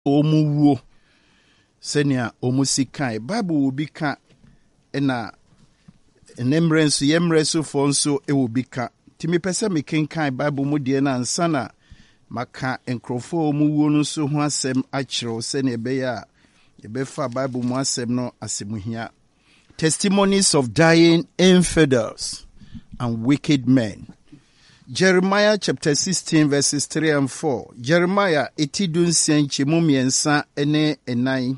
omuwo senia omusikai Bible will be ka na enemrenso yemreso fonso e will be ka timi pese me kenkan Bible mu de na ansana maka enkrofo omuwo no so ho asem akiro senia be ya ebefa Bible mu asem no asemuhia. Testimonies of dying infidels and wicked men. Jeremiah chapter 16 verses 3 and 4. Jeremiah etidun senchi mumiensa ene enai.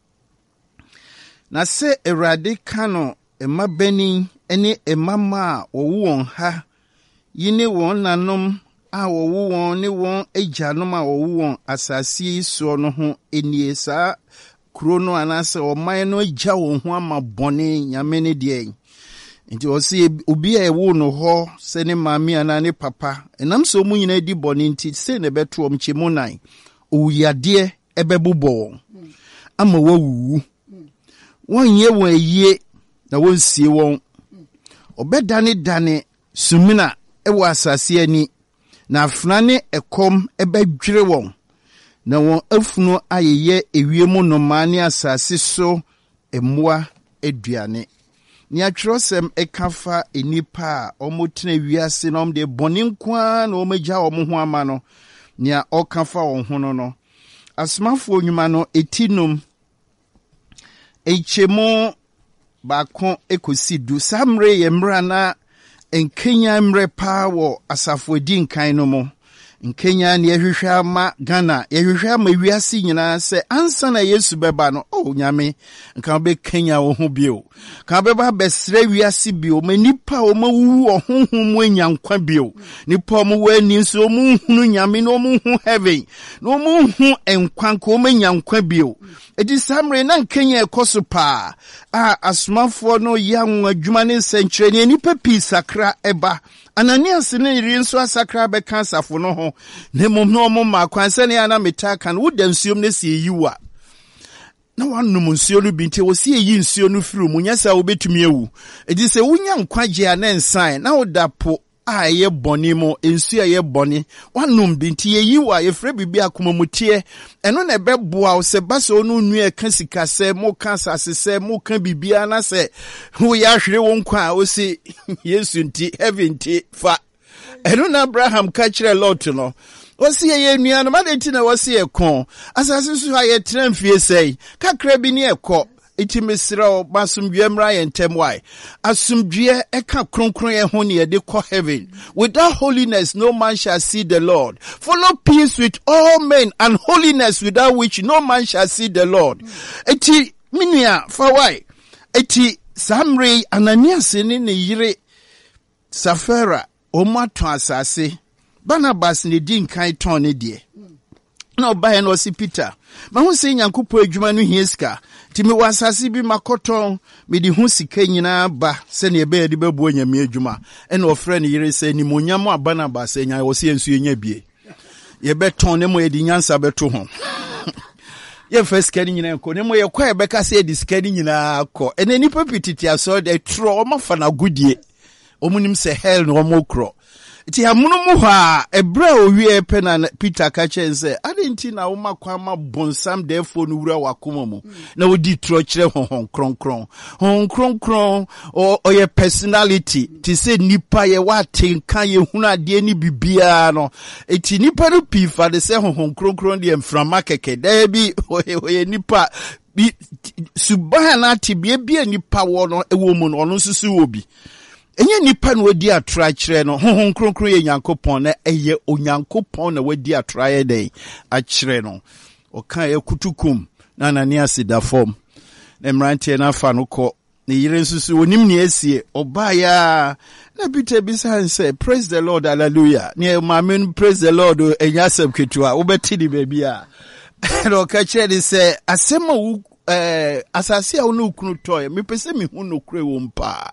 Na se erade kano ema beni ene emama owuon ha. Yine won nanom a owuon ne won ejanom a owuon asasi so no ho enie saa krono anase oman no agya won ho ama bone nyame ne de. Nti osi obi a ewo no ho se ne maami ana ne papa enam so mu nyina di bone nti se ne beto om chimunan oyade ebebubo ama wawu wonye won ayie na wonsie won obedane dane sumina ewo asase ani na afna ne ekom ebedwire won na won afunu ayeye ewiemu no mane asase so emmoa aduane ni atwerosem ekafa enipa omotena wiase na omde bone kwa na omagya omho ama no ni okafa onhono no asmafo onwuma no etinum echemo bakon ekosidu samre yemra na enkenya mre pa wo asafo din kan no mo nkenya ne yehwehwe ama Ghana yehwehwe ama wiase nyina se ansa na Yesu beba no nyame nka be Kenya wo ho bio ka beba besre wiase bio manipa o mawu ohonhom mu anyankwa bio nipa mo wani nso o mu hunu nyame no mu hu heaven no mu hu enkwan ko manyankwa bio edi samre na Kenya ekoso pa asmafo no yan adwuma ne senkyere ne nipa pi sakra eba Ananias ne rinso asakra be kansafo no ho ne mom no mo makwan se ne ana metaka no wodansuom ne se yiwa na wanum nsuo no binti wo se yi nsuo no firi mu nyasa wo betumi ewu edi se wonya nkwaje anensan na wodapo ye boni mo nsuo ye boni wanum binti ye yiwa ye fre bibi akomamutie eno na beboa wo se basa onu nu e ka sika se mo ka sase se mo ka bibia na se wo ya hwere won kwa wo se Yesu nti heaven nti fa eno na Abraham ka kire Lot no wo se ye nua no ma de nti na wo se ye kon asase so ha ye tramfie sei kakra bi ne ekọ iti mesra basumdwe mra yentem why asumdwe eka kronkron ye ho ne ye de ko heaven. Without holiness no man shall see the Lord. Follow peace with all men and holiness without which no man shall see the Lord. Iti minia for why iti Samre Ananias ne yire Safira omato asase Barnabas ne din kan ton ne de na obaye no si Peter ma hu se Nyankopɔ adwuma no hieska timi wasase bi makoton me di hu sika nyina ba se ne ebe de bebu anyame adwuma ene ofre ne yire se ni monyam Barnabas enya wo se ensu enya bie ye beton ne mo ye di nyansa beto ho ye first sika nyina enko ne mo ye kwa ebe ka se di sika nyina akọ ene ni papititi aso de tro o mafa na gudie omunim se hell no mo kro ti amuno mu ha ebra owie pe na Peter ka chense adenti na wo makwa ma bonsam defo no wura wakoma mu na wodi tro kire hon kronkron o ye personality ti se nipa ye watenka ye hunu ade ni bibia no eti nipa no pi fa de se hon kronkron de mframa keke da bi o ye nipa bi subhana ti bia nipa wo no ewo mu no no susu obi enye nipa no wadi atra kire no honhon kronkron ye Nyankopon na eye onyankopon na wadi atra ye dey a kire no o kan ye kutukum na Ananias da form na mrantie na fa no ko ne yire nsusu onim ne asie oba ya na Peter bisa say praise the Lord hallelujah ne mamen praise the Lord enya asem ketua wo beti di baby a no ka kire de say asema wu asase a wo no kunu toy me pese me hu no kure wo mpa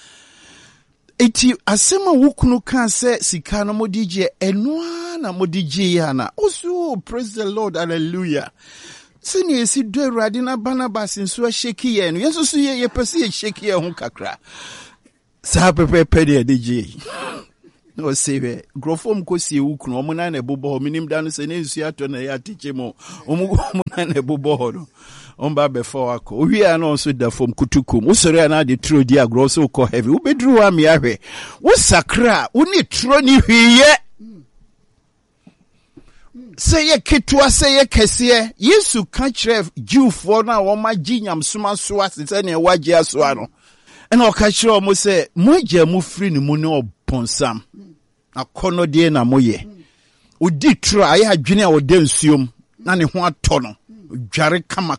eti asema wukunu kan se sika no modije enwa na modije yana osu praise the Lord hallelujah sini esi do Awurade na Barnabas nso sheki ye no yeso so ye pese ye sheki ye ho kakra sa pepe de DJ No say grofom ko sie wu kunu omo na na ebobo minim da no se na nsu ato na ya teche mo omo na na ebobo no omba before akọ owi a no so da fom kutukum usori na de tro di agro so ko heavy wo bedru wa me ahwe wo sakra wo ni tro ni hwiye say ketwa say kese Yesu ka kire Jewfo na wo ma ginyam soma so asese na waje aso ano na o ka kire o mo say mo agya mu firi ni mu ne obonsam akono de na moye odi tro aye adwene a wo da nsuom na ne ho ato no dware kama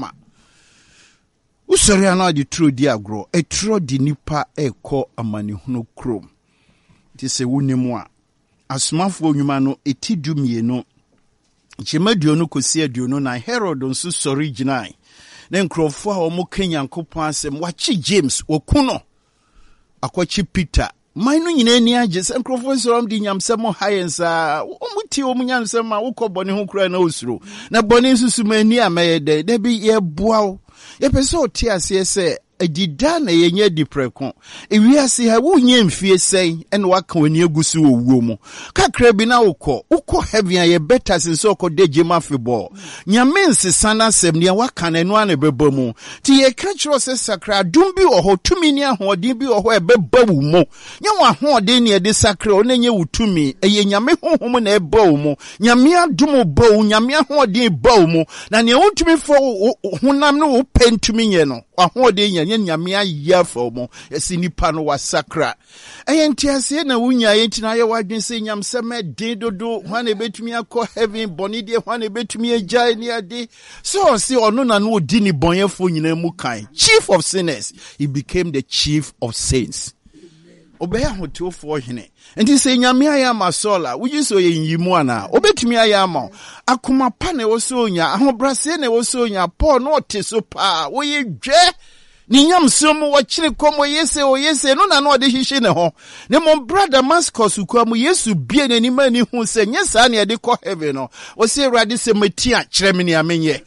usori ana di tro di agro e tro di nipa ekọ amanehunu krom ti se wunimu a asomafo onwuma no etidumie no chemaduo no kosi aduo na Herod nso sori ginai na nkrofo a omo Kenyankopon asem wachi James okuno akwachi Peter mainu nyina ni age se nkrofo sorom di nyamsem hayensa omuti omunyamsem ma wokobone ho kura na osuro na bone nsusumani ameyede da bi ye boawo ye pese oti ase se adida na yenye dipreko ewiase ha wonye mfie sei ene waka wani agusu owuo mu kakra bi na ukọ heaven ye better since okode jema febo nyame nsesana sem ne waka na enu ane beba mu ti ye kachiro se sakra dumbi oho tumi ni ahodin bi oho ebeba wu mu nya wa ahodin ne de sakra onenye wutumi eye nyame honhom na eba wu mu nyame adum ba wu nyame ahodin ba wu mu na ne wutumi fo honam no wo pentumi nye no ahodin nye nyame ayya fo mu esi nipa no wasakra ayenti ase na wunya ayenti na ye wadwen se nyamseme den dodo hwan ebetumi akọ heaven boni de hwan ebetumi agya ni ade so si ono na no odi ni bonyefo nyina mu kan chief of sinners he became the chief of saints obeya hotofo hene enti se nyame aya masola wuji so ye nyimu ana obetumi aya ma akoma pa na wo so nya ahobrase na wo so nya Paul no oteso pa wo ye dwe ni nyamsom wo kire komo yese o yese no na no de hihye ne ho ne mon brother Damascus kwa mu Yesu bie n'ani ma ni hu se nyesa na de kɔ heaven no o se Awurade se matia kire me ne amenye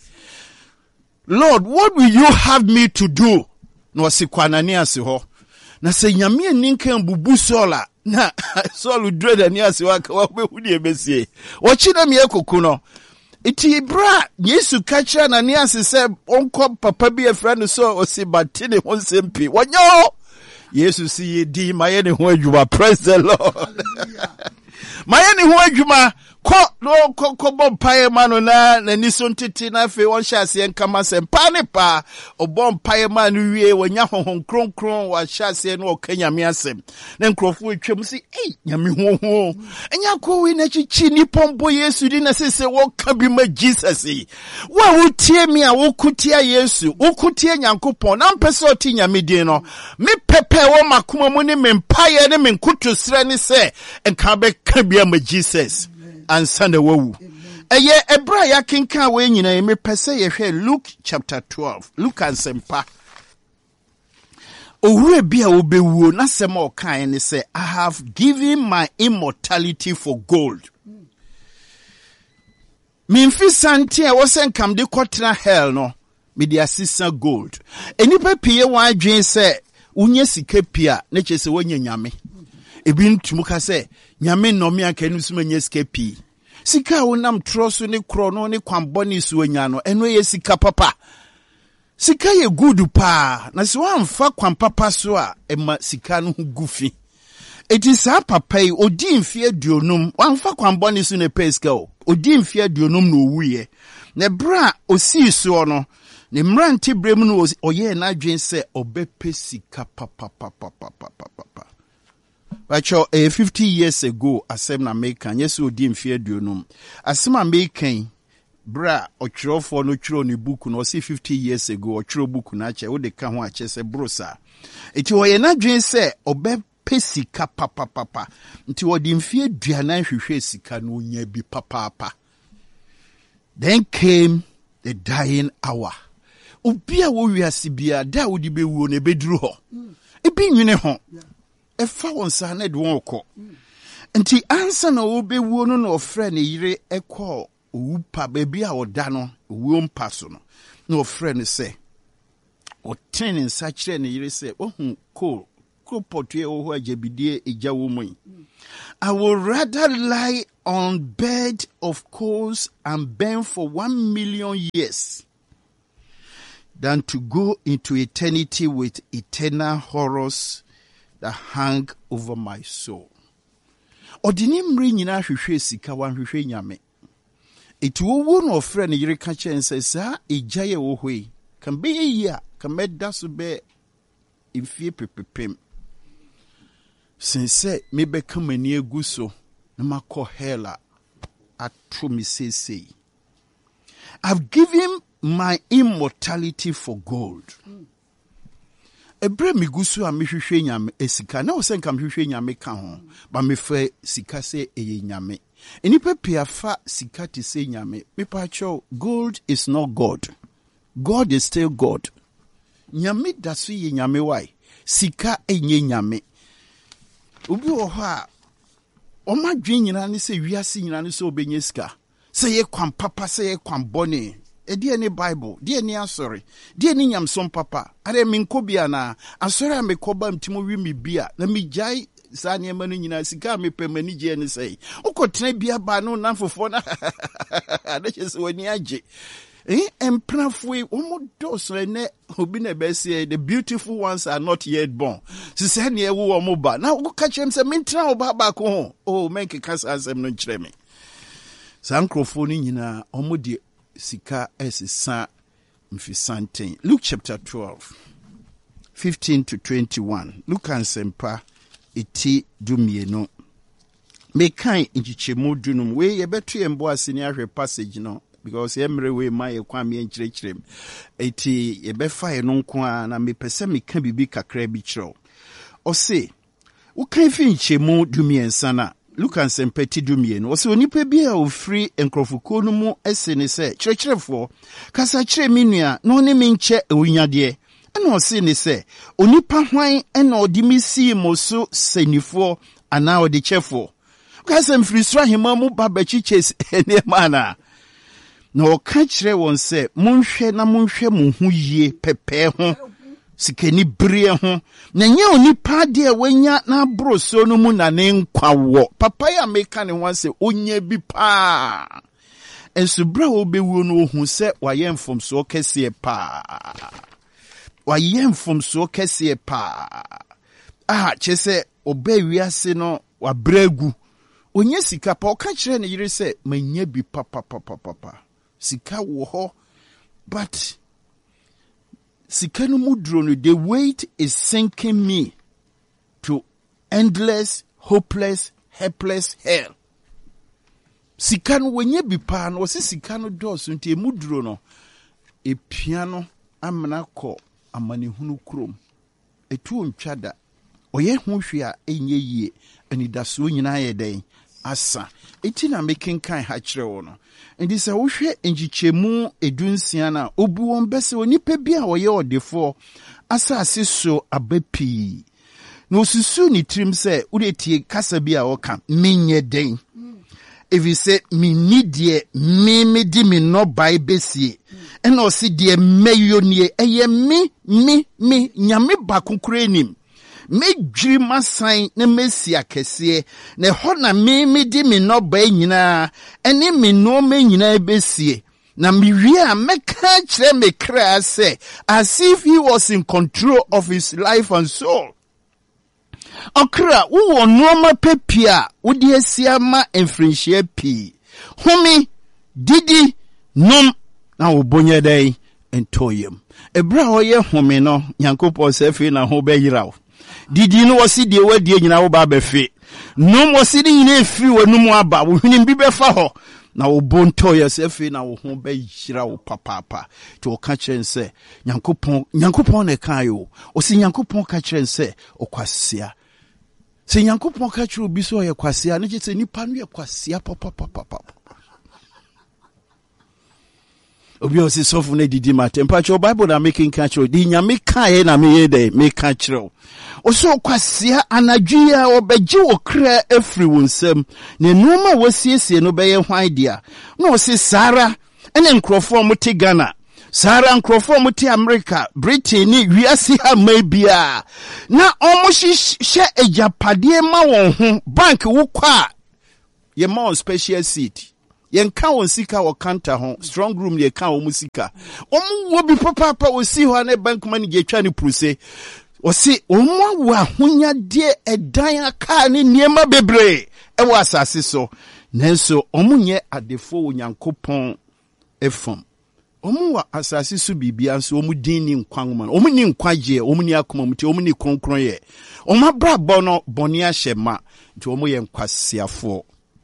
Lord, what will you have me to do? No se kwanani ase ho na se nyame ni nkan bubu sola na solu dread ani ase wa ka wa behu de besie wo kire me ekoku no iti bra Yesu kacha na ni asese onko papa bi efra no so osibati ne ho sempi wonyo Yesu si yedi maye ne ho adwuma. Praise the Lord. Maye ne ho adwuma ko bompaye manu na ni so ntiti na fe won hyase enkama sempa ne pa obompaye manu wie wonya honhon kronkron wa hyase no okanyame asem na nkrofo etwam si nyame ho enya ko we na chichi ni pombo Yesu di na sese wo ka bi ma Jesus yi wa wutie mi a wokutia Yesu wokutia Nyankopon na mpese oti nyame din no me pepe wo makoma mu ne mempaye ne menkutu sra ne se enka be ka bi ma Jesus ansane wawu eye ebra ya kenka we nyina ye mepese ye hwe Luke chapter 12 Luke ansempa owure bia obewuo na sem o kan ne say I have given my immortality for gold minfi sante e wo senkam de kotra hell no me de assisa gold enipa pie wan adwen say unye sika pia na chese wanya nyame ebi ntumu ka say nyame no me aka nu suma nya sika pi sika wonam troso ne krono ne kwamboni su anya no eno ye sika papa sika ye good pa na se wamfa kwampapa so a ema sika no gufi eti sa papa yi odi mfie aduonum wamfa kwamboni su ne peska o odi mfie aduonum no wuye ne bra osi so no ne mranti brem no oye na adwen se obepe sika papa Bacho 50 years ago asem na American yesu odi mfie aduonum asem American bra ochirofo no chiro ne book no si 50 years ago ochiro book na ache wo de ka ho ache se brosa eti oye na dwen se obepe sika papa nti odi mfie aduanan hwehwe sika no nya bi papa. Then came the dying hour. Obia wo wiase bia da wo di bewuo ne beduru ho ebi nwene ho efa wonsa na de won kɔ nti ansa na wo bewuo no na ofre ne yire ekɔ owupa baby a woda no owuo mpa so no na ofre ne se o ten nsa kire ne yire se ohun akropotwe oho ajabidie eja wo mu. I would rather lie on bed of coals and burn for 1 million years than to go into eternity with eternal horrors that hang over my soul. Odini mri nyina hwehwe sika wan hwehwe nyame. Eti wo no friend yire ka chen say sa ejaye wo hoi kan be yia kan medda so be ifie pepepem. Since me be come ani egu so na makọ hela atro me say. I've given my immortality for gold. Ebre mi gusu a me hwehwe nyame esika na wo se nka me hwehwe nyame ka ho ba me fe sika se eye nyame enipa pia fa sika ti se nyame me pa cho gold is not God. God is still God. Nyame da so ye nyame why sika enye nyame obi wo ho a o ma dwen nyina ne se wiase nyina ne se obenye sika se ye kwan papa se ye kwan bone die ni Bible, die ni asori, die ni nyamsom papa. Are mi nkobia na asori a mekoba mtimo wi mi bia na mi jai sa niema no nyina sika me pemani je ni sei. Ukotena bia ba no na fofo na adache se wani age. Emprafwe omo doso ne obi na be say the beautiful ones are not yet born. Si se na ewo omo ba. Na wo ka chem se mentra oba ba ko ho. Oh menke kasa asem no nkyere me. Sa nkrofo ni nyina omo de sika esisa mfisanten. Luke chapter 12 15 to 21. Luke ansempa eti dumieno. Mekan nchichemu dunum we yebeto yembo asini ahwe passage no because emre we ma ye kwa me nkyerɛkyerɛm. Eti yebefa ye no nko a na mepese meka bibi kakra bi kyerɛw. Ose wo kan fi nchemu dumiensa na Luke ansempeti dumie no so onipa bi a ofri enkrofoko no mu ese ne se kyerɛkyerɛfo kasa kyerɛ minua no ne menkyɛ ewunyade ɛna ɔse ne se onipa hwan ɛna ɔde misi moso senifo ana ɔde kyɛfo kasa mfiri so ahema mu babachiches ene mana na ɔka kyerɛ wɔn se monhwɛ na monhwɛ mo ho yie pɛpɛ ho sikeni brie ho na nye onipa de wanya na broso no mu na ne nkwa wo papa ya meka ne ho se onya bi pa enso bra wo bewu no hu se waye mfomso kese pa waye mfomso kese pa chese oba wiase no wabragu onya sika pa oka kire ne yire se manya bi papa sika wo ho but sikanu mudrono, the weight is sinking me to endless, hopeless, helpless hell. Sikanu wenye bipano, wasi sikanu dosu nti mudrono, e piano amanako amani hunu krom. Etu nchada, oye hunshia enye ye, anidasu nyina yedei, asa. Eti na making kind hachre ono. And this awhwe enjichemu edunsiana obu won bese onipa bia wo ye odefo asase so abapi no susu ni trim se udetie kasa bia wo ka menye den if you say me need me di me no bai besie and o si de meyonie eye me nyame ba konkure nim me dwiri masan na mesi akese na ho na me di me no ba nyina ene me no me nyina besie na me wi a meka kire me kra se as if he was in control of his life and soul. Okra wo no ma pepia wo de asia ma enfrinhia pi humi didi nom na wo bonye dai entoyem ebra oye humi no Nyankopɔn se fi na ho be yirawo didi no wasi de wadie nyina wo ba befe no wasi de nyina efiri wanum aba wo hwini bi befa ho na wo bonto yesefi na wo ho be yira wo papa to ka kyense Nyankopɔn ne kan yo o si Nyankopɔn ka kyense okwasia se Nyankopɔn ka kyense obi so ye kwasia ne kyense nipa no ye kwasia papa obi o si sofu ne didi matem pa cho Bible na making catch di nyame kae na me ye dey make catch oso kwasia anadwia obeji okra afri wonsam ne noma wasiesie no beye hwan dia na o si Sara ene nkrofo mo te Ghana Sara nkrofo muti America, Britain ni wiase ha mabia. Na omo hye ejapade ma won ho bank wo kwa ye ma on special seat. Yen ka won sika wo kanta ho strong room ye ka wo musika. Omo wo bi papa wo si ho na bank manager twa ni pruse. O si omo wa honya de edan aka ni niema bebre e wo asase so. Nenso omo nye adefo onyankopon efom. Omu wa asasi su bibia so omu din ni nkwan man omu ni nkwaje omu ni akoma muti omu ni kronkron ye omu abrabọ no boni ahye ma nti omu ye nkwasiafo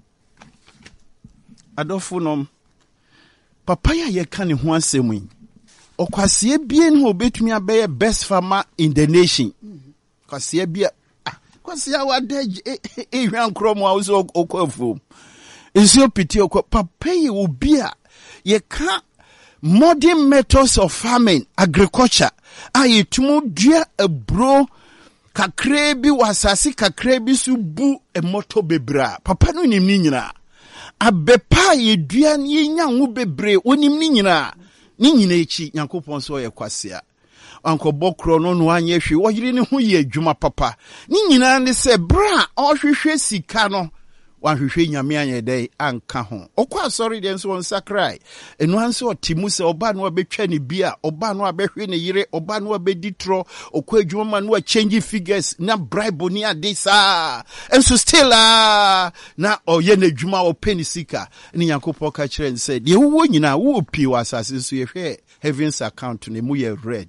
adofo nom papa ya ye ka ne ho asemu yi okwasie bie no obetumi abeye best farmer in the nation kwasie bie kwasia wade ehwan kromo awso okwafo nso piti okwa papa ye obi a ye ka modern methods of farming, agriculture. Tumu dua ebro kakrebi wasasi kakrebi subu emoto bebra. Papa no nim ni nyina. Abepa ye dua ye nyanwu bebre onim ni nyina. Ni nyina echi Nyankopon so ye kwasea. Anko bokro no no anye hwe wo yire ne ho ye adwuma papa. Ni nyina ne se bra ohwehwe sika no. Wanhwehwe nyame anye dai anka ho okwa sorry den so nsakrai enu anso otimu se oba no abetwa ne bia oba no abehwe ne yire oba no abeditro okwa adwuma no change figures na bribe ni adisa enso still na oye na adwuma openi sika ni Yakobɔ ka kire nse de wo nyina wo pi wasase so yehwe heavens account ne mu ye red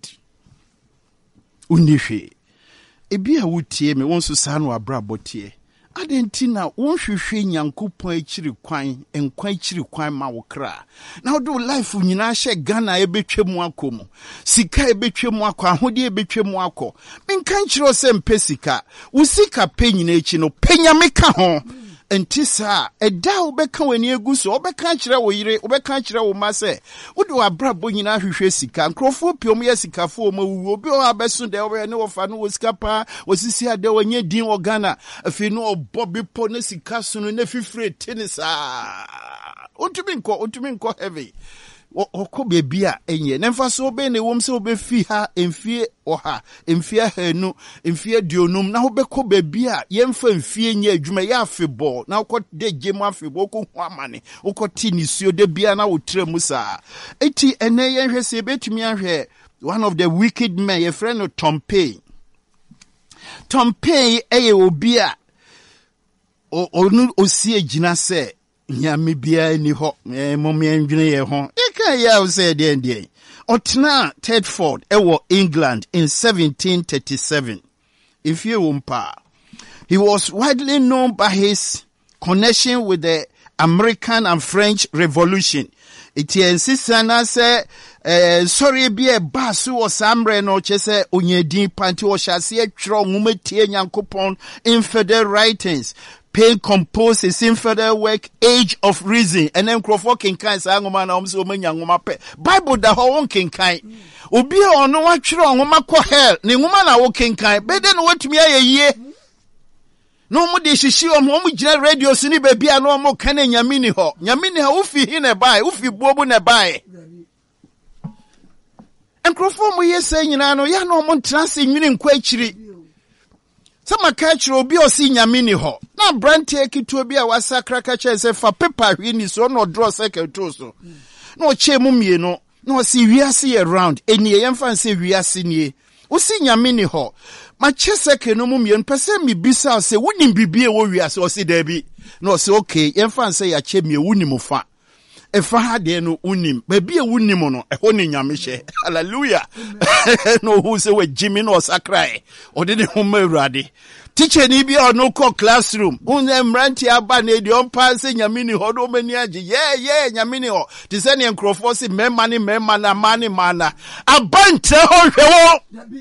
unihwe ebia wotie me wonso sa no abrabotie adentina wonhwehwe Nyankopɔn akiri kwan enkwan akiri kwan ma wo kra na wo do life nyina hye Ghana ebetwemu akomu sika ebetwemu akɔ ahode ebetwemu akɔ menkan kyerɛ sɛ mpe sika wo sika pe nyina echi no penya meka ho entisa eda obeka wani eguso obeka kyerɛ wo yire obeka kyerɛ wo ma sɛ wo do abrabɔ nyina hwehwe sika nkrofo piom ye sikafo ma wuwo obi o abeso de wo ne wo fa no wo sika pa wo sisi ade wo nye din wo Ghana afi no obobi po ne sika so no ne fifre tenisa utumi nko heavy okobia bia enye nemfa so be ne wom se obefi ha emfie oha emfie hanu emfie dionum na obekọ bia yemfa emfie nya adwuma ya afebọ na okọ de gemu afebọ okọ hu amane okọ ti nisuo de bia na wotre mu sa eti ene yenhwe se betumi ahwe one of the wicked men your friend Tom Payne eye obi a onu osie gina se nyame bia ni ho momye ndwene ye ho ya say den otna Tedford ewo England in 1737 if you wumpa he was widely known by his connection with the American and French Revolution. It insisana say sorry be a basu or sambre no chese onyedin panti o shase atwro nwumatie Nyankopon infidel writings. Payne composed his infidel work Age of Reason and then Crawford kinkan sa ngoma na omso manya ngoma pe Bible da ho won kinkan obi a ono wa twere ngoma kɔ hell ne ngoma na wo kinkan be de no watumi ayeye no mo de hyishi mo gyina radio so ni ba bia no mo ka na nyame ni ho wo fi hi na bai wo fi bobu na bai en Crawford mo yesa nyina no ya no mo ntrase nwini nkwa akiri sama catch obi osi nyame ni ho na brantie kitu obi a wasakra ka che fa paper hwi ni so no draw second so no che mu mie no no si wiase around eni ye mfa nse wiase nie osi nyame ni ho ma che second mu mie pese mi bisa se wonim bibie wo wiase osi da bi no se okay ye mfa nse ya che mie wonim fa efa ha de no unim ba bia wonim no eho ni nyame hye hallelujah no who say we Jimmy no sakrai odi ne ho ma urade teacher ni bia no call classroom unze mranti aba na edi on pa se nyame ni ho do mani age yeah nyame ni ho ti se ne nkrofo se mema na mani mana abante ho hwewo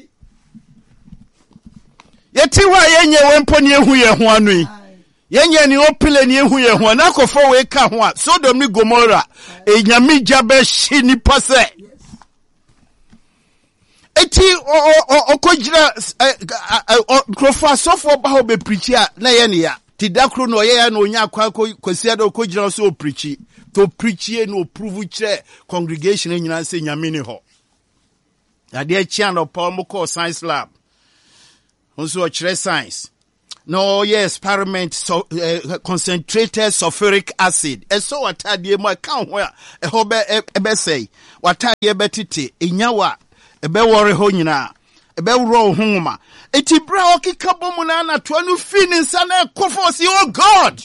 yeti wa yenye wempo ni ehu ye ho anu yenye ni opile ni ehu ye ho na kofo we ka ho a Sodom ni Gomorrah enyame jabe shi ni pase eti okojira krofo asofo ba ho be preach a na ye ne ya ti dakro no ye no nya kwa kwasi do ko gina so preachi to preachie no prove kire congregation nyina se nyame ni ho ade achia no pa mo ko science lab onso kire science no experiment concentrated sulfuric acid eso watade mo kan ho a ho be say watade betete enyawa ebe wore ho nyina ebe woro honma eti bra okika bomu na to anu fi ni nsa na ekofo si oh God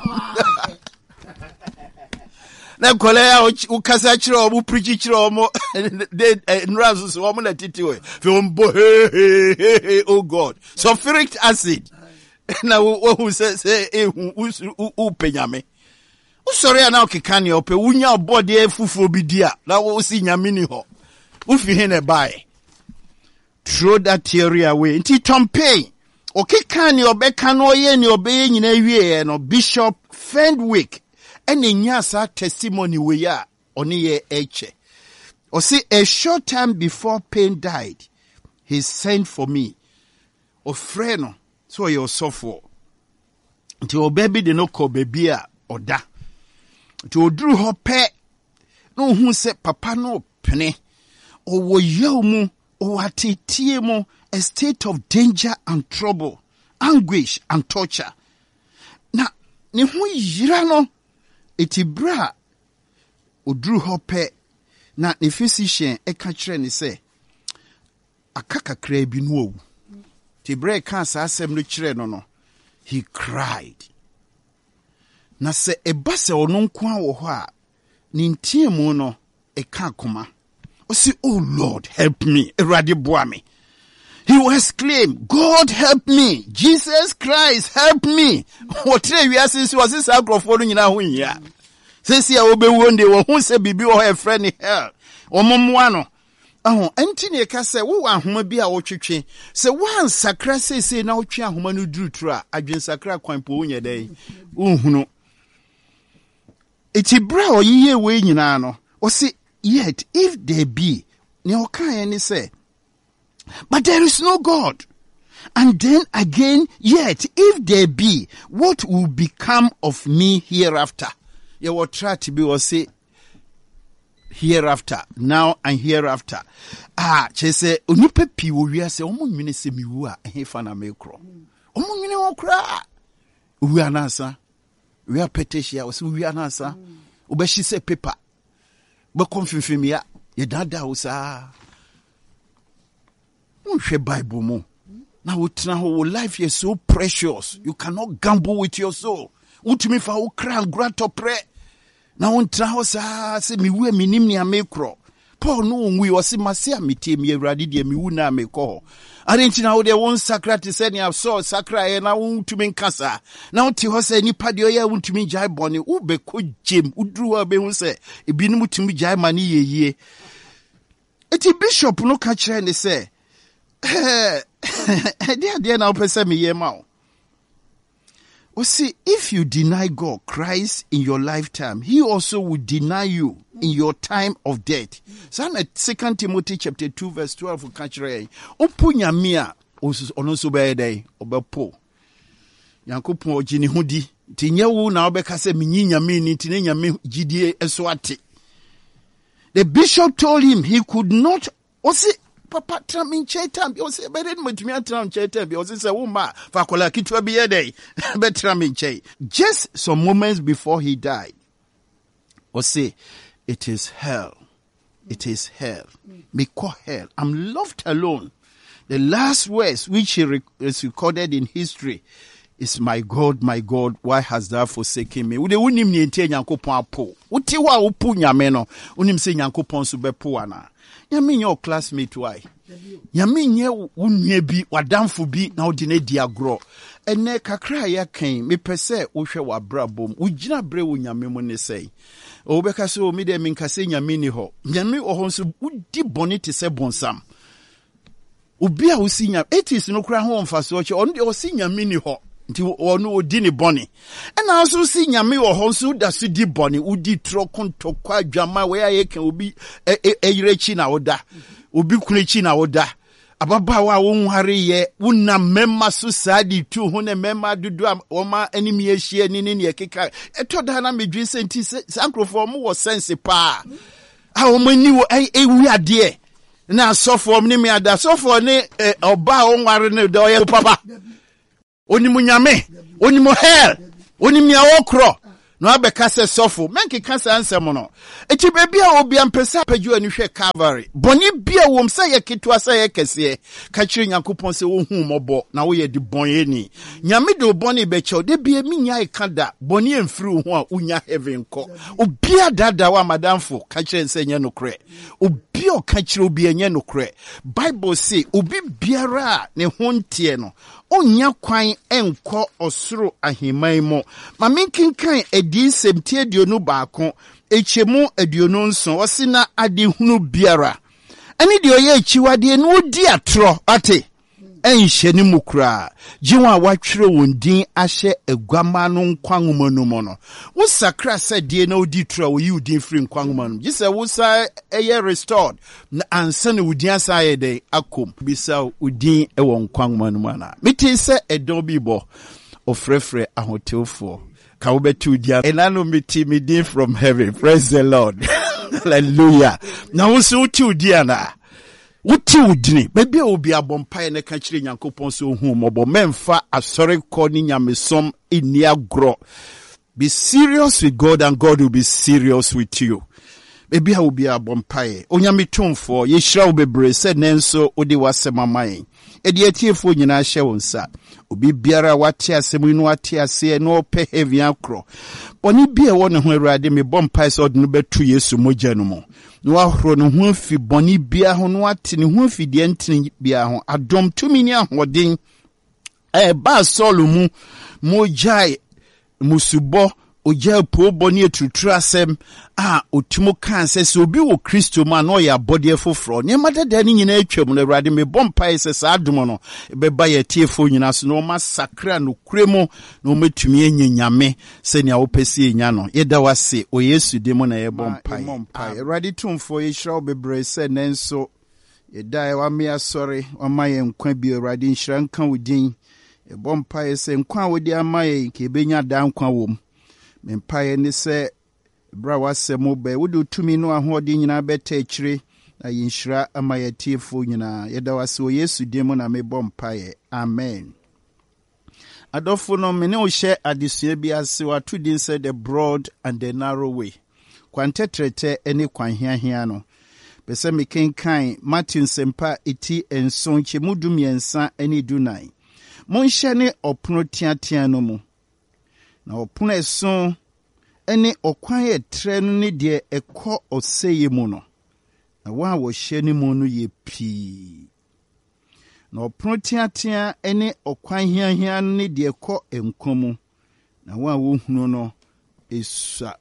na kole ya ukasa chire obu preach chire omo de nrazo so omo na titiwe fi ombo oh God sulfuric acid na wo say ehu upenyame usori ana okika ne ope wunya obode efufu obidia na wo si nyame ni ho ufi he ne bai throw that theory away nti tompe okika ne obeka no ye ne obeye nyina wie no Bishop Fenwick ene nyasa testimony we ya oni ye eche o see a short time before Pain died he sent for me o freno so you suffer nti o baby de no ko baby a oda nti o duru ho pe no hu se papa no pene o wo yamu o atitie mu a state of danger and trouble anguish and torture na ne hu yira no etibra o duru ho pe na ne physician e ka kire ne se akaka kra bi no owu tibra ka sa asem no kire no he cried na se eba se ono nko a wo ho a ne ntiemu no e ka koma o si oh Lord help me erade boa me he will exclaim God help me Jesus Christ help me what we are since was this agrofo no nyina ho nyia sesi a obewu nde wo hu se bibi wo e friend hell omomwa no enti ne ka se wo ahoma bi a wo twetwe se wan sakra sesi na wo twe ahoma no duru tru a adwen sakra kwan po wonya dai ohunu eti bra oyiye we nyina no o se yet if there be ne o kan any say but there is no God and then again yet if there be what will become of me hereafter you will try to be or say hereafter now and hereafter chese onipa pi wo wi ase omo nwene se mi wu a hefa na mekro omo nwene wo kra wi anasa wi apeteshia wo se wi anasa obashi se paper ba konfirmia ye dada wo sa unhwe Bible mo na wo tena ho life is so precious you cannot gamble with your soul utumi fa wo kra grato pre na won tra ho sa se miwu minim ne amekro Paul no onwi o se mase amete mi awurade de miwu na amekọ arenti na wo de won sakrate se ne so sakra ye na won tumi nkasa na won ti ho se nipa de oya won tumi jai bone wo be ko jem uduru ha be hu se ebinim tumi jai mane yeye eti bishop no ka kire ne se de na opese me ye ma o. Well, see, if you deny God, Christ, in your lifetime, he also will deny you in your time of death. So, 2 Timothy chapter 2, verse 12, Opunya mia, onoso bede, obepo. Yankopon ojini hudi, tinyewu na obekase minyinya mini, tinenya mi jidie eswati. The bishop told him he could not, Papa tram in chetam, you say, but then with me tram chetam, you say, woman, Fakola Kitwa be a day, but tram in che. Just some moments before he died, or say, it is hell. It is hell. Me call hell. I'm left alone. The last words which is recorded in history is, my God, why hast thou forsaken me? Ude unim ni ente Nyankopon apo. Uti wa upu nyame no, unim se Nyankopon so bepo ana. Nyame your classmate why? Nyame nye unhwe bi wadamfo bi na odi na di agro. Ene kakra ya kan me pese wo hwe wa brabom. Wo gina bre wo nyame mo ne sei. O beka so mi de min kase nyame ni ho. Nyame o ho so udi boni te se bonsam. Obi a wo si nyame etis no kra ho mfa so che on de o si nyame ni ho. Nti ono odi ni boni. Ena also si nyame wo ho so da so di boni udi trokon tokwa adwama we aye kan obi eyirechi na oda. Obi kunechi na oda. Ababawa wonware ye wona memma so saadi tu ho ne memma dudu oma animi ehie ni ne keka etoda na medwin senti sankrofo mo wo sense pa a omani wo ewi ade na asofo ne me ada asofo ne oba wonware ne do ye papa onimu nyame onimu hell onimu ya okro no abeka se sofo menke kasa ansem no eti bebia obi ampesa paju ani hwe Calvary boni bia wom se ye ketwa se ye kese ka kire Nyankopon se wo hu mobo na wo ye di bonye ni nyame de boni be chew de bia minya ikada boni emfiri ho a unya heaven ko obi adada wa madamfo ka kire se nya nokre obi o ka kire obi anya nokre Bible say obi biara ne ho ntie no onya kwan enko osoro aheman mo ma menkenkan edi semtie aduonu baako echemu aduonu nso osina ade hunu biara ani de oye echiwade no odi atro ate enhye ni mukura jiwa watwere wondin ahye agwama no nkwanwoma no mo no wo sakra sadie na odi tro wo yi udin free nkwanwoma no gise wo sa eye restored na ansa na udin asaye de akom bisa udin e won nkwanwoma no mana meti se edon bibo ofrefre ahotewfo ka wo betu dia enano meti midin from heaven. Praise the Lord. Hallelujah. Na wo so uti dia na wuti udini baby obi abompa ne ka kire Nyankopon so hu mobo memfa asore ko ni nyamesom eni agro. Be serious with God and God will be serious with you. Baby obi abompa onyametomfo ye hira wo bebre se nenso odi wasemamaye edi atiefo nyina hye wonsa obi biara wate asemu no ate ase no pe heavy akro boni bia wo ne ho Awurade me bompa se odno betu Yesu mogya no mo no ahoro no ho afi boni bia ho no ate ne ho afi de ntini bia ho adom tumi ni ahoden ba solo mu mojai musubo oja po boni etrutra asem otumo kan se obi wo Kristo ma no ya body foforo ne madada ni nyina atwam no Awurade me bompa ese sa adom no beba ye tiefo nyina so no masakra no kuremu no metumi enyenyame se ne awopesi enya no yeda wase o Yesu de mo na ye bompa Awurade tumfo ye hira obebre se nenso yeda e wa me asore wa maye nkwa bi Awurade nhira nka wodin e bompa ese nkwa wodi amaye ke benya da nkwa wom mempaye ni se bra wasemo be wudu tumi no ahode nyina beta akire na yinhira amayatiefo nyina yeda wase o Yesu demo na mebɔ mpaye amen. Adofo no mene o hye adesua bi ase watu din se the broad and the narrow way kwantetrete ene kwanhiahia no pese mekenkan Matthew sempa eti enson chemudum yensa ene dunai monhye ne opono tiatia no mu na opono eson ene okwan etre no ne de ekọ oseye mu no na wa wo hye ne mu no ye pi na opono tiatia ene okwan hiahia no ne de ekọ enkomu na wa wo hunu no esua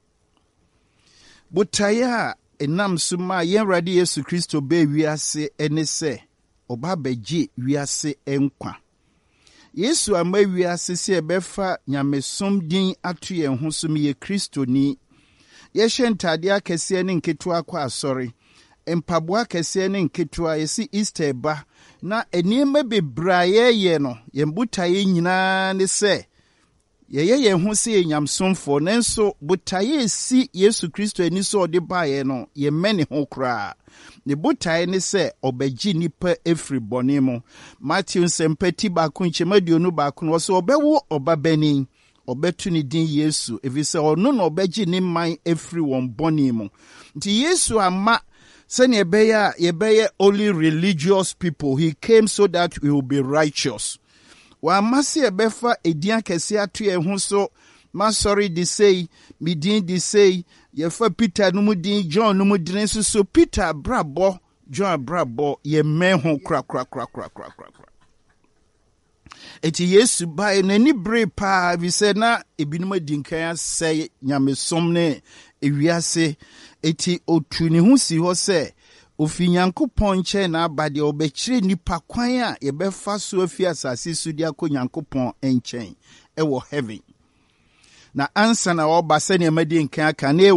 botaya enam suma yen Awurade Yesu Kristo be wiase ene se oba beji wiase enkwa Yesu ama wiase se ebefa nyamesom din atu ye ho so me ye Kristo ni ye hwentade akese ne nketua kwa asori empaboa akese ne nketua yesi Easter ba na eniema bebraye ye no ye mbutaye nyina ne se ye ho se nyamsomfo nenso butaye si Yesu Kristo ani so ode baye no ye mene ho kra ne butaye ne se obegi nipa efri bone mo Matthew sempati ba kunche maduonu ba kun wo so obewo obabani obetu ni din Yesu evise ono no obegi ni man efri won bone mo nti Yesu ama sene yebeye only religious people. He came so that we will be righteous. Wa masi ebefa edian kese atu ye ho so masori di say midin di say yefa Peter no mu din John no mu din so Peter brabo John brabo ye men ho kra eti Yesu bai nani bre pa vi se na ebinum adinkan asay nyamesom ne ewiase eti otu ne ho si ho se ofi Nyankopon che na abade obekire nipa kwan a yebefa so afi asase so dia ko Nyankopon enchen e wo heaven na ansa na oba se ne madi nkan aka na e wo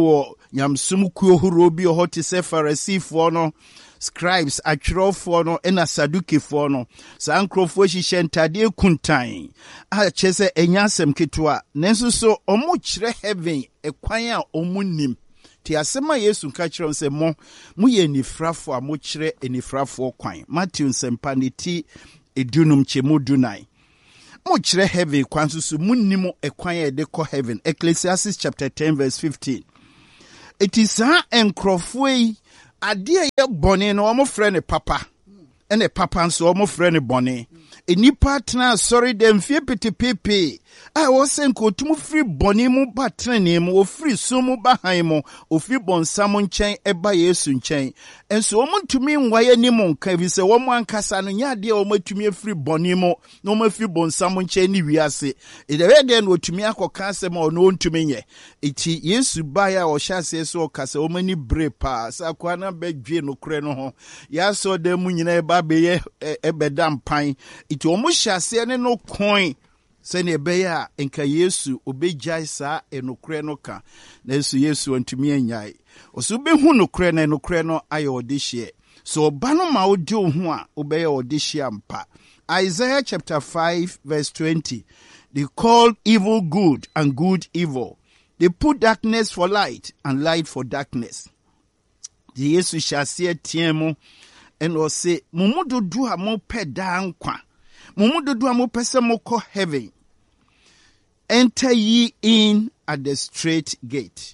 nyamsom kuo horo bi o hot se Pharisee no, scribes atwerɛfoɔ no ɛna Sadukifoɔ no, saa nkrɔfoɔ hyehyɛ ntade kuntan a kyerɛ sɛ ɛnya asɛm ketewa, nanso so ɔmo kyerɛ heaven ɛkwan a ɔmo nim. Ti asɛm a Yesu ka kyerɛ sɛ mo yɛ nifrafo a mo kyerɛ enifrafoɔ kwan. Matthew nsɛmpa ne ti edunum kyemu dunai. Mo kyerɛ heaven kwan so mo nim ɛkwan a ɛde kɔ heaven. Ecclesiastes chapter 10 verse 15. It is saa nkrɔfoɔ yi adeɛ yɛ bɔne no ɔmo frɛ ne papa. Ɛna papa nso ɔmo frɛ ne bɔne. Enipa tena sorry dem fie petepepe a wɔsɛ nkotum firi bɔne mu ba trene mu ofiri so mu ba han mu ofiri bɔnsam nkyɛn ɛba Yesu nkyɛn enso wɔn ntumi nwaye ni mu nka bi sɛ wɔn ankasa no nya adeɛ wɔn atumi afiri bɔne mu na wɔn afiri bɔnsam nkyɛn ni wiase ɛdɛbɛ deɛ no otumi akɔka asɛm a ɔno ntumi nyɛ eti Yesu ba ya ɔhyɛ ase so ɔkasa wɔn ani bre pa sɛ akwa na bɛdwe no korɛ no ho yɛasɔ dɛ mu nyina ɛba bɛyɛ ɛbɛda mpan eti wɔn hyɛ ase ne no coin sɛne ɛbɛyɛ a nka Yesu obɛgyae saa enokorɛ no ka na Yesu antumi anyae ɔso bɛhu nokorɛ na enokorɛ no ayɛ ɔde hyeɛ so ɔba no ma wodi wo ho a wobɛyɛ ɔde hyeɛ mpa. Isaiah chapter 5 verse 20. They called evil good and good evil. They put darkness for light and light for darkness. The Yesu hyɛ aseɛ teɛ mu ɛna ɔse mo mu dodo a mo pɛ daa nkwa Mumududu amupese moko heaven. Enter ye in at the straight gate.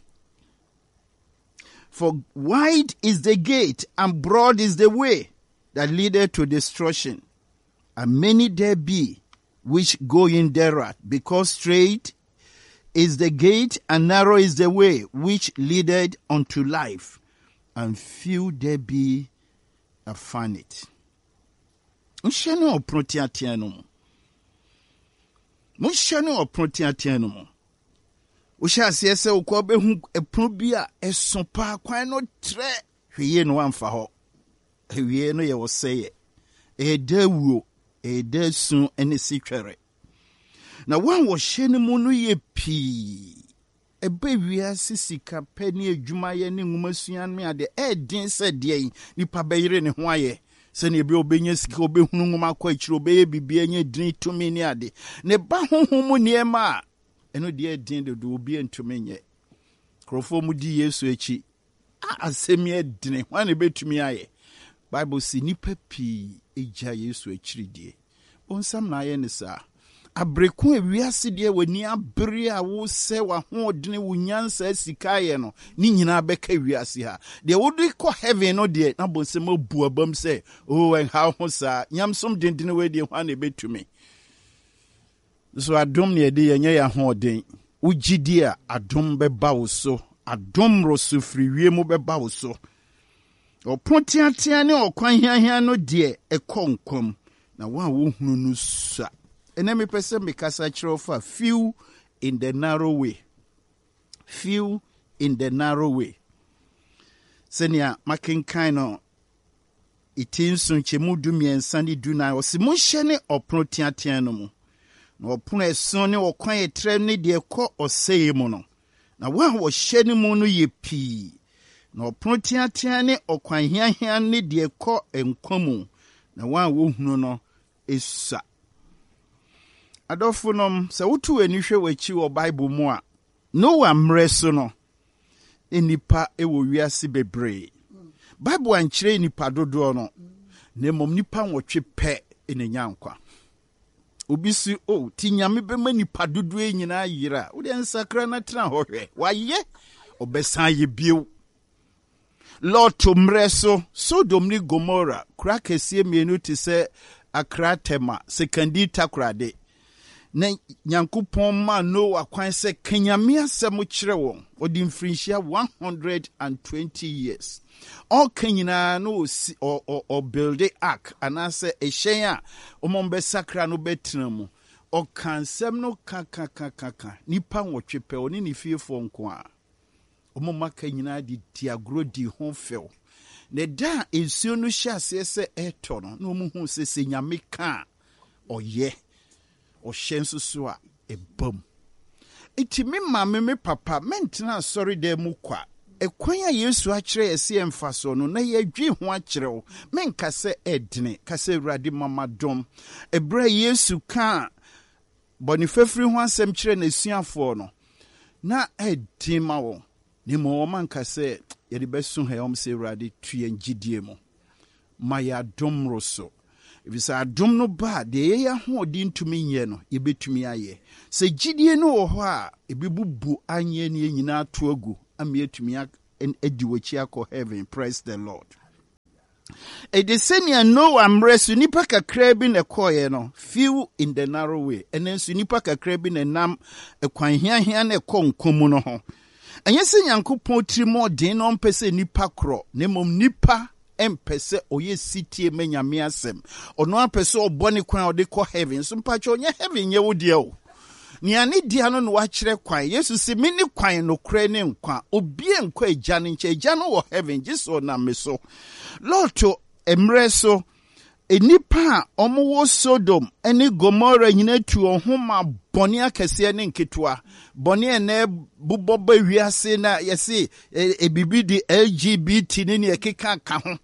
For wide is the gate and broad is the way that leadeth to destruction. And many there be which go in thereat, because straight is the gate and narrow is the way which leadeth unto life. And few there be that find it. Mushane oprotiatia no mo. Mushane oprotiatia no mo. Usha siese ukwa behu eprobia esompa kwan no tre hwiye no amfa ho. Hwiye no ye wo seye. Edawuo, edasun ene sitwere. Na wan wo hye ne mu no ye pii. Ebe wiase sika pani adwuma ye ne nwumasuan me ade edin se de nipa beyire ne ho aye. Sene ebe obenye sika obehunu nwuma kwa ichiro obeye bibia nye din tumi ni ade ne ba honhom niema eno de din de obi ntumi nye krofo mu di Yesu echi asemi edine hwan betumi aye Bible si nipa pi eja Yesu echiri die onsam na aye ne sa abreku ewiase de wani abere a wo se wa ho odene wo nyansa sika ye no ni nyina beka wiase ha de wodi ko heaven no de na bonsem abu abam se oh en ha ho sa nyamsom dendene we de hwan ebetumi so adom ne de yenye ya ho oden ugidi a adom beba wo so adom rosu firi wie mu beba wo so opontiatia ne okwan hiahia no de ekonkom na wa wo hunu no sa enemy person mikasa chirofa few in the narrow way. Few in the narrow way. Senia makinkan no itinsun chemudu miensa ni duna osimunhye ne opro tiatia no mu. Na opro eson ne okwan etre ne de ekọ oseye mu no. Na wa wo hye ne mu no ye pii. Na opro tiatia ne okwan hiahia ne de ekọ enkwamu. Na wa wo hunu no esa. Adofunom se wotu enihwe wachi wo Bible mu a Noah mreso no enipa ewo wiase bebre Bible ankyere enipa dodo no na mom nipa nwotwe pe enenya nkwa obi si tinyame bema nipa dodo enyina yira wo de nsakra na tena hohwe waye obesan ye bio Lot mreso Sodom ni Gomorrah kra kese mienu te se Akratema sekandi takrade na Nyankopon ma Noah kwan se kenyame asem kire won odi mfrinhia 120 years all kenyina no o build the ark anase ehyen a omombe sakra no betina mu o kansem no kaka nipa nwotwe pe oni ne fiefo nko a omoma kenyina di diagro di honfel ne da ensuo no hye ase se eto no na omuhu se nyame ka oye o shensu so a ebom iti me mama me papa mentena sorry de mu kwa ekwan a Yesu akyerɛ ese emfaso no na yɛdwi ho akyerɛw menka sɛ edene ka sɛ Awurade mama dom ebra Yesu ka bonifafiri ho asɛm kyerɛ n'asuafoɔ no na edin ma wo ne mo manka sɛ yɛde bɛso ha yɛm sɛ Awurade tuyen gidie mu ma yɛ adom roso ebisa adom no ba de yɛ ho odi ntumi nyɛ no yɛbɛtumi ayɛ sɛ gidie no wɔ hɔ a ebibubu anye ne nyina to agu amietumi edi wachi akɔ heaven. Praise the Lord. Edesenia no amresu nipa kakra bi na koye no few in the narrow way enenso nipa kakra bi na nam ekwan hiahia na konkomu no ho enye se Nyankopɔn trimo den no mpese nipa kro na mom nipa empese oye sitie menyame asem ono apese obone kwan ode kɔ heaven so mpacho onye heaven ye wo de o ni ani dia no wakyerɛ kwan Yesu se mini kwan no kra ne nkwa obie nkwa agya ne nkyɛ agya no wɔ heaven jiso na me so Lord to emre so enipa omo Sodom ene Gomorrah nyina tu ohoma bɔne akɛse ne nketoa bɔne na bubɔba wiase na yɛse ebibi di LGBT ne ekeka ka ho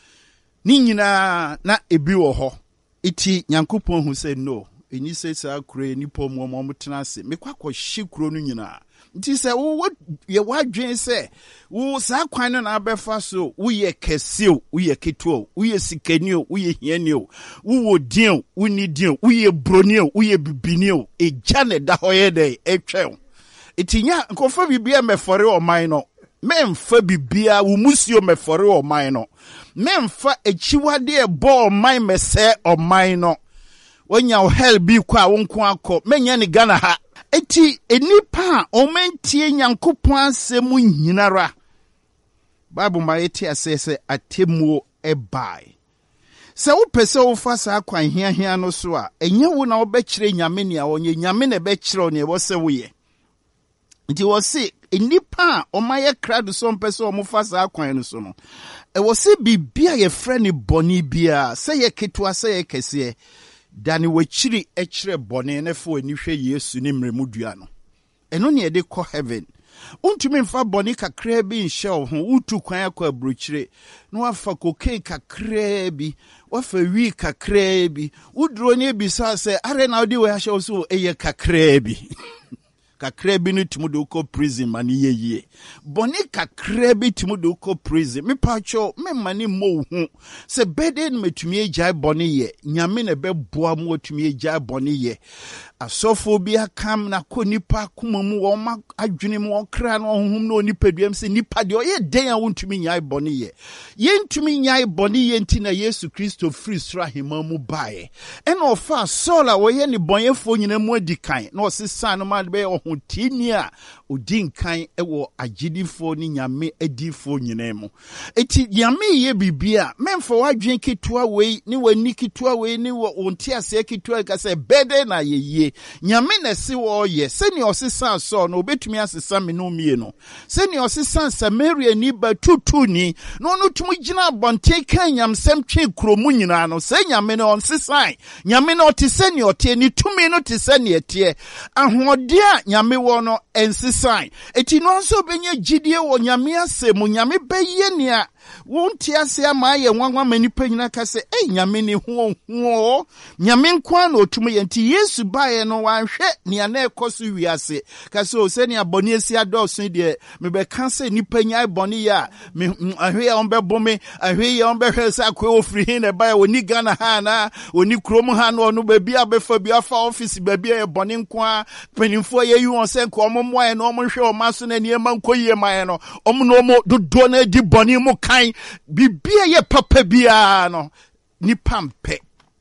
ni nyina na ebi wɔ hɔ iti Nyankopɔn hu sɛ no eni sɛ saa kure nipa mo tena se mekwakɔ hye kuro no nyina nti sɛ wo ye wadwen sɛ wo saa kwan no na abɛfa so wo ye kɛse wo ye keto wo ye sikani wo ye hiani wo wo din wo ni din wo ye broni wo ye bibini wo egya ne da hɔ ye dɛ etwɛw etinya nkofa bibia mefɔre ɔman no memfa bibia wo musio mefɔre ɔman no memfa echiwade ɛbɔ ɔman mɛsɛ ɔman no wonya hell bi kwa wonko akɔ menya ne Ghana ha eti enipa omentie Nyankopɔn asɛm nyinara Bible ma yeti asese atemuo ebai sɛ wo pɛsɛ wo fa saa kwan hiahia no so a enye wo na wobɛkyerɛ nyame ne a wonye nyame na bɛkyerɛ ne wo sɛ wo ye nti wo se enipa omaye krado so mpɛsɛ o mo fa saa kwan no so no e wo se bibia ye frɛ ne bɔne bia sɛ ye ketoa sɛ ye kɛse dani wachiri echire bone ne fo ani hwe Yesu ne mremudua no eno ne de kɔ heaven untumi mfa bone kakra bi nhye wo ho utu kwan akɔ abrochire no wafa kokain kakra bi wafa wi kakra bi udro ne bi sa sɛ are na odi we ahye wo so eye kakra bi kakra bi no timo do ko prison mani yeye bone kakra bi timo do ko prison me pacho me mani mo hu se beden metumi agya bone ye nyame na beboa mo tumi agya bone ye asofo bi akam na ko nipa kuma mu wo ma adwene mu okra na ohum na onipaduam se nipa de oye den a wontumi nyai bone ye yentumi nyai bone ye ntina Yesu Kristo free sra hema mu bae ena ofa Saul a wo ye ne bonyefo nyina mu adikan na osesa no ma be ohutini a odinkan ewo agidifo ni nyame adifo nyina mu eti nyame ye bibia memfa wadwen kitoa wei ni wani kitoa wei ni wo onti ase kitoa ka se bede na ye nyame na si wo ye seni osesa so no obetumi asesa me no mie no seni osesa Samaria ni ba tutu ni no no tumu gina bonte kan nyamsem twe kromu nyina no se nyame no onsesan nyame no te seni ote ni tumi no te seni etie ahode a nyame wo no ensesan eti no nso benye gidie wo nyame asemu nyame beye nia wonti ase ama ye nwanwa manipa nyina ka se nyame ni ho nyame nkwa na otumu ye nti Yesu bae no wanhwe nia na ekoso wiase ka se o se nia boni esi adoso de me be ka se nipa nyai boni ya me ahwe ya ombe bome ahwe ya ombe hwesa akwa ofiri hin na bae oni Ghana ha na oni krom ha no no ba bia befa bia fa office ba bia ye boni nkwa panimfo ye yu on se nko omo ye no omo hwe o maso na niema nkoyie mae no omo no omo dodo na di boni mu bibia ye papa bia no nipa mpe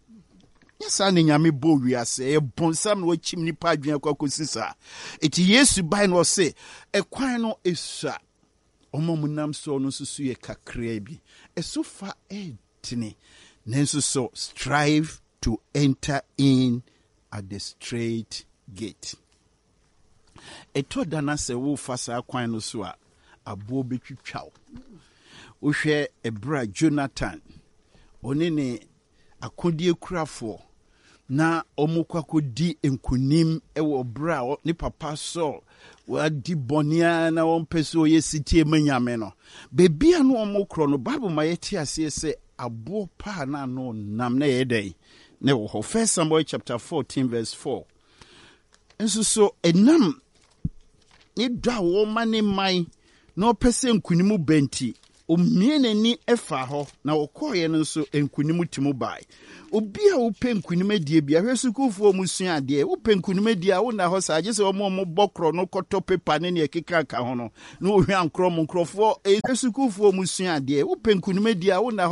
yesa ne nyame bo wiase e bonsam no wachim nipa adwen akokosisa eti Yesu bai no se ekwan no esua omomunam so no susu ye kakra bi esufa etini nenso so strive to enter in at the straight gate eto dana se wo fasa kwan no so a abo betwitwaw uhwe ebra Jonathan onene akodie kurafo na omukwako di enkunim ewo bra ni papa so wadi bonia na wonpeso ye sitie manyame no bebia no omukro no Bible ma yeti ase se abo pa na no nam na yedai ne wo 1 Samuel chapter 14 verse 4 enso so enam ni dwa wo mane mai na opese nkunimu benti omienani efa ho na okoye no nso enkunimu timu bai obi a wope nkunim die bia hwesukufo musua ade wope nkunim die a wona ho sa age se omo bokro no koto pepa ne ne ekeka ka ho no na ohwe ankro mo nkrofo hwesukufo musua ade wope nkunim die a wona